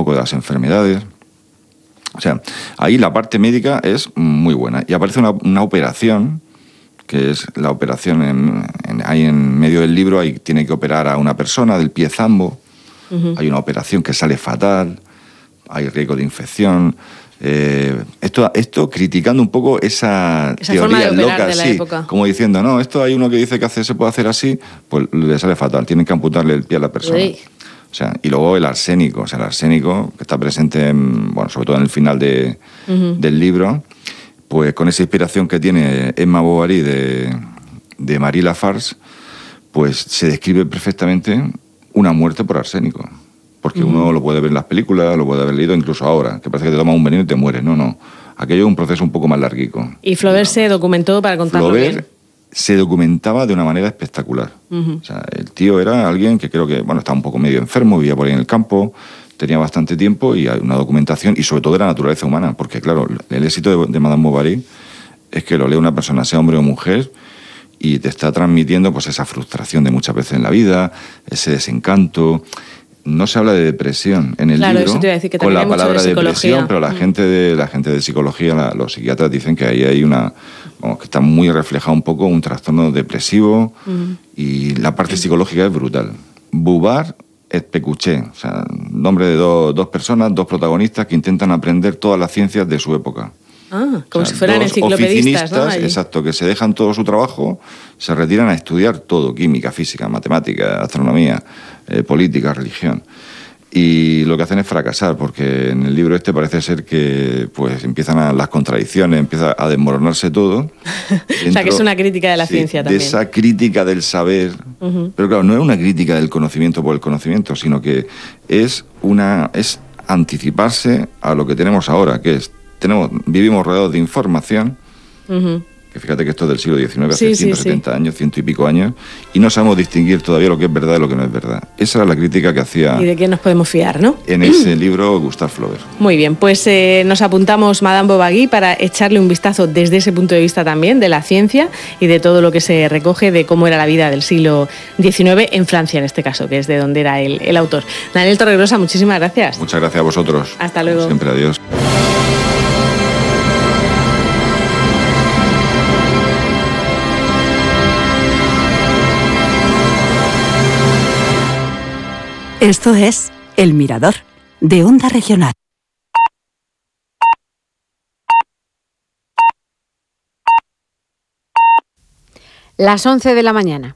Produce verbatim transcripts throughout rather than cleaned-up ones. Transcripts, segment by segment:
poco de las enfermedades. O sea, ahí la parte médica es muy buena. Y aparece una, una operación, que es la operación en, en, ahí en medio del libro, ahí tiene que operar a una persona del pie zambo. Uh-huh. Hay una operación que sale fatal, hay riesgo de infección. Eh, esto, esto criticando un poco esa, esa teoría loca, de la sí, época. Como diciendo, no, esto hay uno que dice que hace, se puede hacer así, pues le sale fatal, tienen que amputarle el pie a la persona. Uy. O sea, y luego el arsénico, o sea, el arsénico que está presente, en, bueno, sobre todo en el final de, uh-huh. del libro, pues con esa inspiración que tiene Emma Bovary de, de Marie Lafarge, pues se describe perfectamente una muerte por arsénico. Porque uh-huh. uno lo puede ver en las películas, lo puede haber leído incluso ahora, que parece que te tomas un veneno y te mueres. No, no. Aquello es un proceso un poco más larguico. Y Flaubert se documentó para contarlo Flaubert bien. se documentaba de una manera espectacular. Uh-huh. O sea, el tío era alguien que creo que, bueno, estaba un poco medio enfermo, vivía por ahí en el campo, tenía bastante tiempo y hay una documentación, y sobre todo de la naturaleza humana, porque claro, el éxito de, de Madame Bovary es que lo lee una persona, sea hombre o mujer, y te está transmitiendo pues esa frustración de muchas veces en la vida, ese desencanto. No se habla de depresión en el claro, libro, eso te iba a decir, que con la hay mucho palabra de depresión, pero la mm. gente de la gente de psicología, la, los psiquiatras dicen que ahí hay una, vamos, que está muy reflejado un poco un trastorno depresivo mm. y la parte psicológica es brutal. Bouvard et Pécuchet, o sea, nombre de do, dos personas, dos protagonistas que intentan aprender todas las ciencias de su época. Ah, como o sea, si fueran enciclopedistas, ¿no? Allí. Exacto, que se dejan todo su trabajo, se retiran a estudiar todo, química, física, matemática, astronomía, eh, política, religión. Y lo que hacen es fracasar, porque en el libro este parece ser que pues empiezan a, las contradicciones, empieza a desmoronarse todo. Dentro, o sea, que es una crítica de la sí, ciencia también. De esa crítica del saber. Uh-huh. Pero claro, no es una crítica del conocimiento por el conocimiento, sino que es una es anticiparse a lo que tenemos ahora, que es tenemos vivimos rodeados de información. Uh-huh. Que fíjate que esto es del siglo diecinueve, hace sí, ciento setenta sí, sí. años, ciento y pico años, y no sabemos distinguir todavía lo que es verdad de lo que no es verdad. Esa era la crítica que hacía... ¿Y de qué nos podemos fiar, no? En ese libro Gustave Flaubert. Muy bien, pues eh, nos apuntamos Madame Bovary para echarle un vistazo desde ese punto de vista también de la ciencia y de todo lo que se recoge de cómo era la vida del siglo diecinueve en Francia, en este caso, que es de donde era el, el autor. Daniel Torregrosa, muchísimas gracias. Muchas gracias a vosotros. Hasta luego. Como siempre, adiós. Esto es El Mirador, de Onda Regional. Las once de la mañana.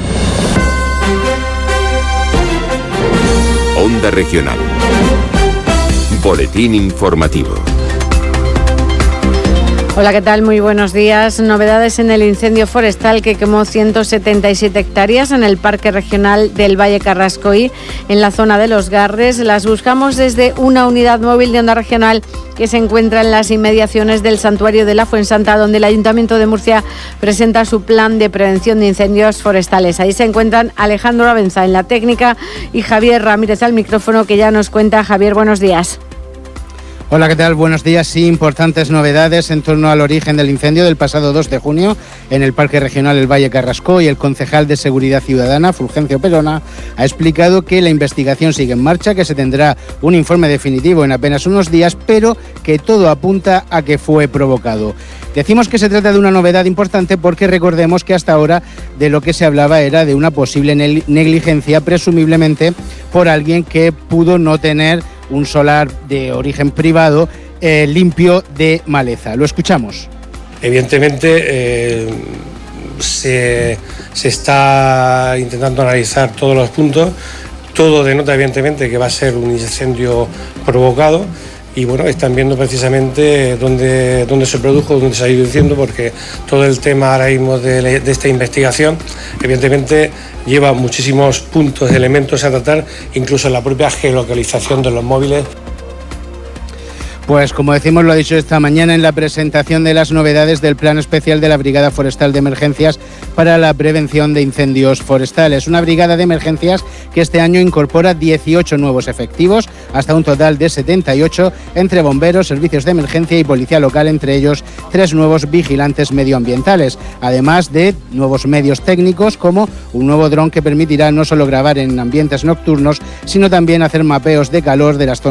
Onda Regional. Boletín informativo. Hola, ¿qué tal? Muy buenos días. Novedades en el incendio forestal que quemó ciento setenta y siete hectáreas en el Parque Regional del Valle Carrascoy, en la zona de Los Garres. Las buscamos desde una unidad móvil de Onda Regional que se encuentra en las inmediaciones del Santuario de la Fuensanta, donde el Ayuntamiento de Murcia presenta su plan de prevención de incendios forestales. Ahí se encuentran Alejandro Abenza en la técnica y Javier Ramírez al micrófono, que ya nos cuenta. Javier, buenos días. Hola, ¿qué tal? Buenos días. Sí, importantes novedades en torno al origen del incendio del pasado dos de junio en el Parque Regional El Valle Carrascoy. El concejal de Seguridad Ciudadana, Fulgencio Perona, ha explicado que la investigación sigue en marcha, que se tendrá un informe definitivo en apenas unos días, pero que todo apunta a que fue provocado. Decimos que se trata de una novedad importante porque recordemos que hasta ahora de lo que se hablaba era de una posible negligencia, presumiblemente por alguien que pudo no tener un solar de origen privado eh, limpio de maleza. Lo escuchamos. Evidentemente eh, se, se está intentando analizar todos los puntos. Todo denota evidentemente que va a ser un incendio provocado. Y bueno, están viendo precisamente dónde, dónde se produjo, dónde se ha ido diciendo, porque todo el tema ahora mismo de, de esta investigación, evidentemente, lleva muchísimos puntos, elementos a tratar, incluso en la propia geolocalización de los móviles. Pues como decimos, lo ha dicho esta mañana en la presentación de las novedades del Plan Especial de la Brigada Forestal de Emergencias para la Prevención de Incendios Forestales. Una brigada de emergencias que este año incorpora dieciocho nuevos efectivos, hasta un total de setenta y ocho, entre bomberos, servicios de emergencia y policía local, entre ellos tres nuevos vigilantes medioambientales, además de nuevos medios técnicos como un nuevo dron que permitirá no solo grabar en ambientes nocturnos, sino también hacer mapeos de calor de las zonas